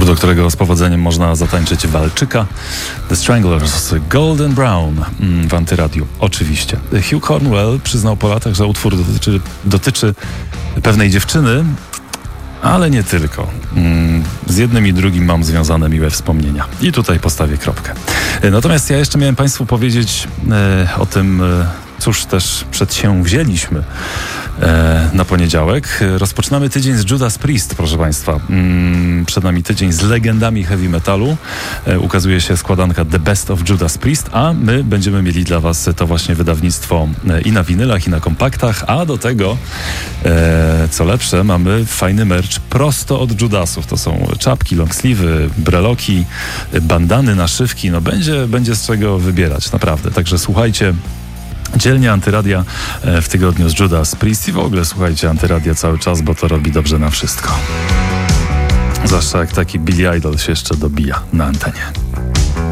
do którego z powodzeniem można zatańczyć walczyka. The Stranglers, Golden Brown w Antyradiu, oczywiście. Hugh Cornwell przyznał po latach, że utwór dotyczy pewnej dziewczyny, ale nie tylko. Z jednym i drugim mam związane miłe wspomnienia. I tutaj postawię kropkę. Natomiast ja jeszcze miałem Państwu powiedzieć o tym, cóż też przedsięwzięliśmy na poniedziałek. Rozpoczynamy tydzień z Judas Priest, proszę Państwa. Przed nami tydzień z legendami heavy metalu. Ukazuje się składanka The Best of Judas Priest, a my będziemy mieli dla Was to właśnie wydawnictwo i na winylach, i na kompaktach, a do tego, co lepsze, mamy fajny merch prosto od Judasów. To są czapki, longsleeve'y, breloki, bandany, naszywki. No będzie z czego wybierać, naprawdę. Także słuchajcie dzielnie Antyradia w tygodniu z Judas Priest i w ogóle słuchajcie Antyradia cały czas, bo to robi dobrze na wszystko. Zwłaszcza jak taki Billy Idol się jeszcze dobija na antenie.